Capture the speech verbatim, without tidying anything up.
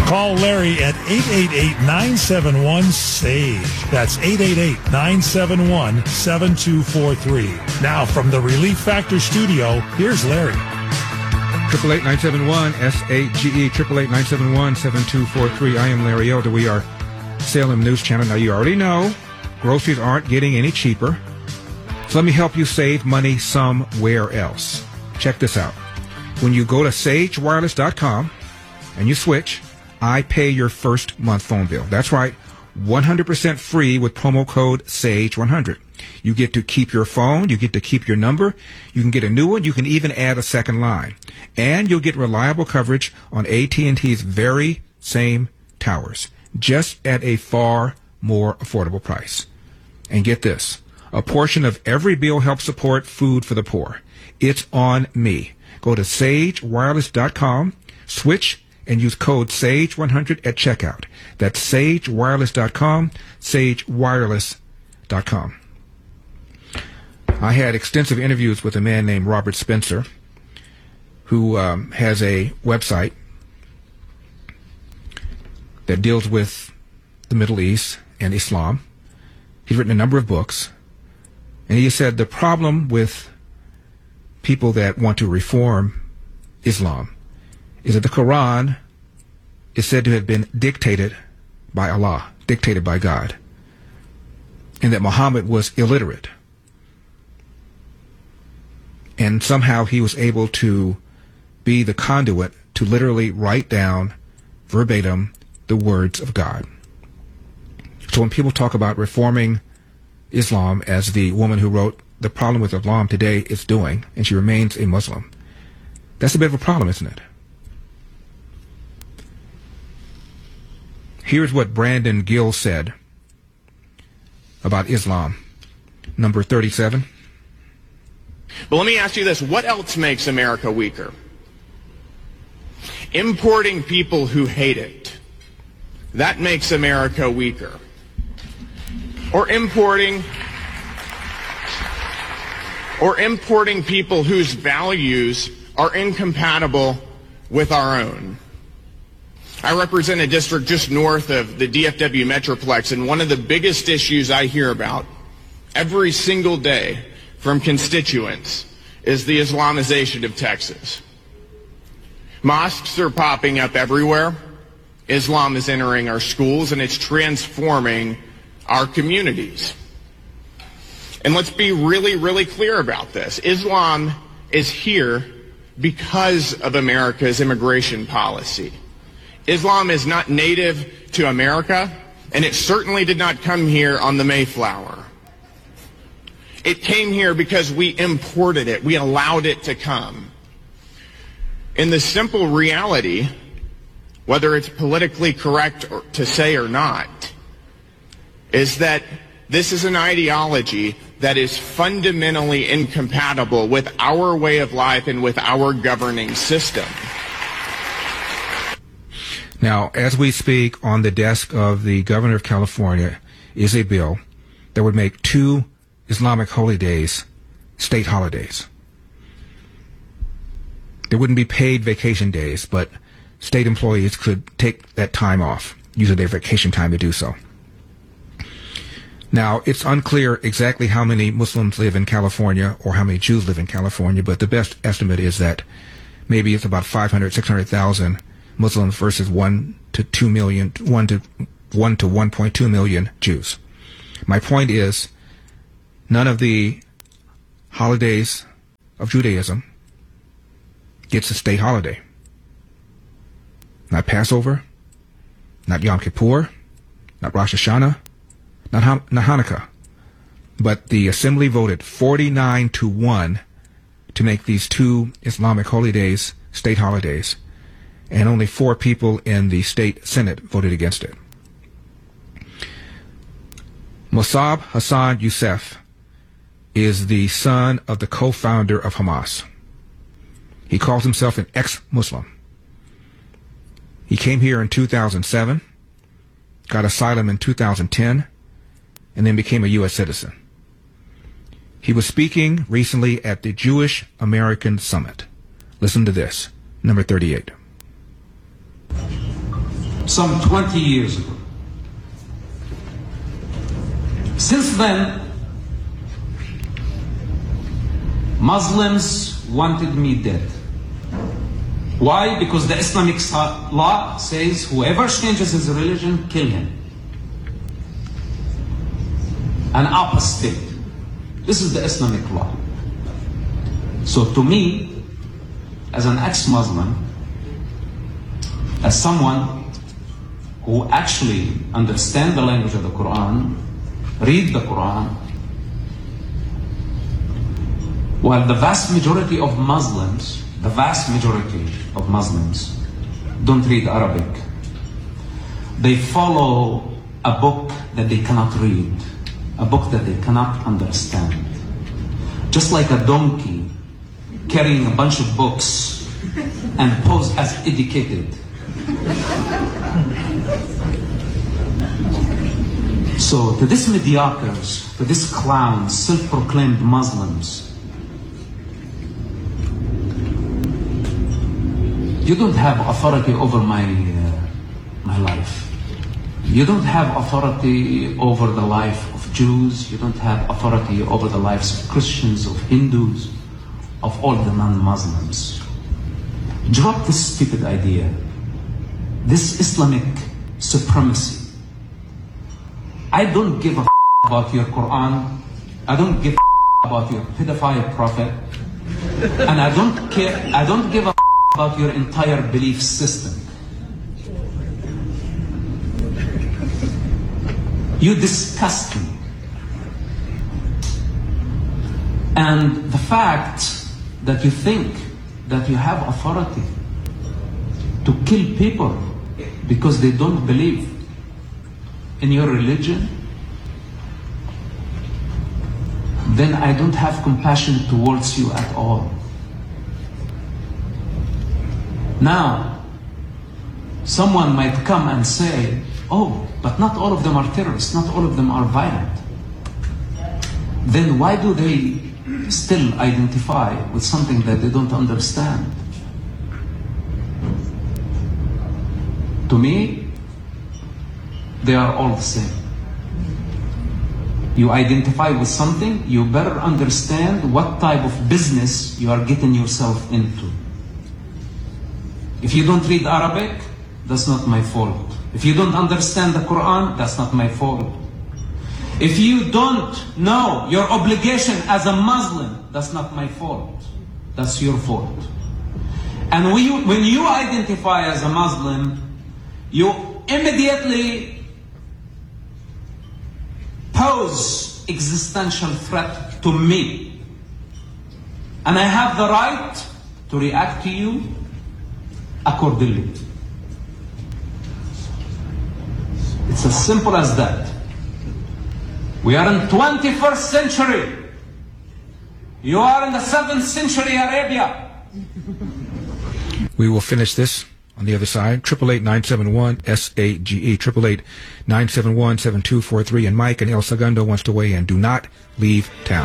Call Larry at eight eight eight, nine seven one, S A G E. That's eight eight eight, nine seven one, seven two four three. Now from the Relief Factor studio, here's Larry. Triple eight nine seven one S A G E. Triple eight nine seven one seven two four three. I am Larry Elder. We are Salem News Channel. Now you already know groceries aren't getting any cheaper. So let me help you save money somewhere else. Check this out. When you go to sage wireless dot com and you switch, I pay your first month phone bill. That's right, one hundred percent free with promo code SAGE one hundred. You get to keep your phone, you get to keep your number, you can get a new one, you can even add a second line. And you'll get reliable coverage on A T and T's very same towers, just at a far more affordable price. And get this, a portion of every bill helps support food for the poor. It's on me. Go to sage wireless dot com, switch, and use code SAGE one hundred at checkout. That's sage wireless dot com, sage wireless dot com. I had extensive interviews with a man named Robert Spencer, who um, has a website that deals with the Middle East and Islam. He's written a number of books, and he said the problem with people that want to reform Islam is that the Quran is said to have been dictated by Allah, dictated by God, and that Muhammad was illiterate. And somehow he was able to be the conduit to literally write down verbatim the words of God. So when people talk about reforming Islam, as the woman who wrote The Problem with Islam Today is doing, and she remains a Muslim, that's a bit of a problem, isn't it? Here's what Brandon Gill said about Islam. Number thirty-seven. But let me ask you this. What else makes America weaker? Importing people who hate it. That makes America weaker. Or importing, or importing people whose values are incompatible with our own. I represent a district just north of the D F W Metroplex, and one of the biggest issues I hear about every single day from constituents is the Islamization of Texas. Mosques are popping up everywhere. Islam is entering our schools, and it's transforming our communities. And let's be really, really clear about this. Islam is here because of America's immigration policy. Islam is not native to America, and it certainly did not come here on the Mayflower. It came here because we imported it. We allowed it to come. And the simple reality, whether it's politically correct or, to say or not, is that this is an ideology that is fundamentally incompatible with our way of life and with our governing system. Now, as we speak, on the desk of the governor of California is a bill that would make two Islamic holy days state holidays. There wouldn't be paid vacation days, but state employees could take that time off, using their vacation time to do so. Now, it's unclear exactly how many Muslims live in California or how many Jews live in California, but the best estimate is that maybe it's about five hundred, six hundred thousand Muslims versus one to two million, one to one to one point two million Jews. My point is, none of the holidays of Judaism gets a state holiday. Not Passover, not Yom Kippur, not Rosh Hashanah, not, Han- not Hanukkah. But the assembly voted forty-nine to one to make these two Islamic holy days state holidays, and only four people in the state Senate voted against it. Mossab Hassan Youssef is the son of the co-founder of Hamas. He calls himself an ex-Muslim. He came here in two thousand seven, got asylum in two thousand ten, and then became a U S citizen. He was speaking recently at the Jewish American Summit. Listen to this, number thirty-eight. some twenty years ago. Since then, Muslims wanted me dead. Why? Because the Islamic law says whoever changes his religion, kill him. An apostate. This is the Islamic law. So to me, as an ex-Muslim, as someone who actually understands the language of the Quran, read the Quran, while the vast majority of Muslims, the vast majority of Muslims don't read Arabic. They follow a book that they cannot read, a book that they cannot understand. Just like a donkey carrying a bunch of books and pose as educated. So to these mediocres, to these clowns, self-proclaimed Muslims, you don't have authority over my, uh, my life. You don't have authority over the life of Jews. You don't have authority over the lives of Christians, of Hindus, of all the non-Muslims. Drop this stupid idea, this Islamic supremacy. I don't give a f about your Quran. I don't give a f about your pedophile prophet. And I don't care, I don't give a f about your entire belief system. You disgust me. And the fact that you think that you have authority to kill people because they don't believe in your religion, then I don't have compassion towards you at all. Now, someone might come and say, oh, but not all of them are terrorists, not all of them are violent. Then why do they still identify with something that they don't understand? To me, they are all the same. You identify with something, you better understand what type of business you are getting yourself into. If you don't read Arabic, that's not my fault. If you don't understand the Quran, that's not my fault. If you don't know your obligation as a Muslim, that's not my fault. That's your fault. And when you, when you identify as a Muslim, you immediately pose existential threat to me. And I have the right to react to you accordingly. It's as simple as that. We are in twenty-first century. You are in the seventh century Arabia. We will finish this on the other side. Triple eight nine seven one S A G E. Triple eight nine seven one seven two four three. And Mike and El Segundo wants to weigh in. Do not leave town.